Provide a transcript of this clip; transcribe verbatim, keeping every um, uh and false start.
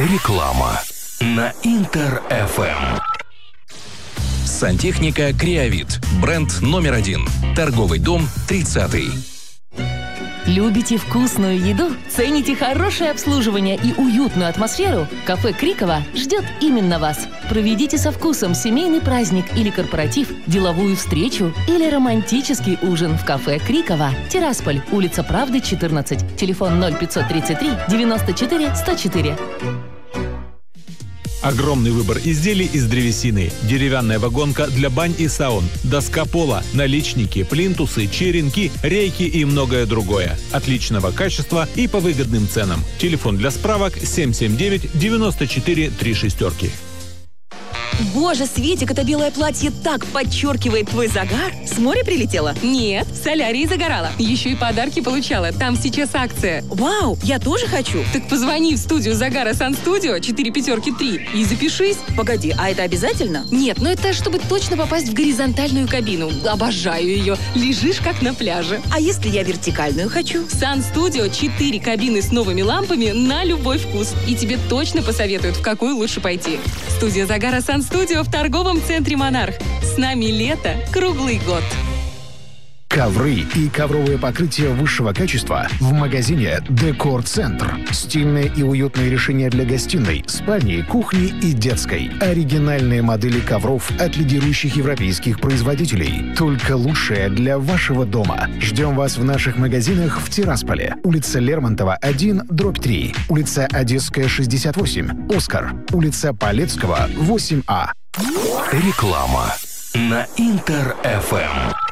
Реклама на Интер эф эм. Сантехника Креавит. Бренд номер один. Торговый дом тридцатый. Любите вкусную еду? Цените хорошее обслуживание и уютную атмосферу? Кафе Криково ждет именно вас. Проведите со вкусом семейный праздник или корпоратив, деловую встречу или романтический ужин в кафе Криково. Тирасполь, улица Правды, четырнадцать. Телефон ноль пятьсот тридцать три девяносто четыре сто четыре. Огромный выбор изделий из древесины, деревянная вагонка для бань и саун, доска пола, наличники, плинтусы, черенки, рейки и многое другое. Отличного качества и по выгодным ценам. Телефон для справок семь семь девять девяносто четыре три шестерки. Боже, Светик, это белое платье так подчеркивает твой загар. С моря прилетела? Нет, в солярии загорала. Еще и подарки получала. Там сейчас акция. Вау, я тоже хочу. Так позвони в студию Загара Сан-Студио четыре пятерки три и запишись. Погоди, а это обязательно? Нет, но это чтобы точно попасть в горизонтальную кабину. Обожаю ее. Лежишь как на пляже. А если я вертикальную хочу? Сан-Студио четыре кабины с новыми лампами на любой вкус. И тебе точно посоветуют, в какую лучше пойти. Студия Загара Сан-Студио в торговом центре «Монарх». С нами лето круглый год. Ковры и ковровые покрытия высшего качества в магазине Декор Центр. Стильные и уютные решения для гостиной, спальни, кухни и детской. Оригинальные модели ковров от лидирующих европейских производителей. Только лучшее для вашего дома. Ждем вас в наших магазинах в Тирасполе. Улица Лермонтова, один, дробь три. Улица Одесская, шестьдесят восемь. Оскар. Улица Полецкого, восемь А. Реклама на Интер эф эм.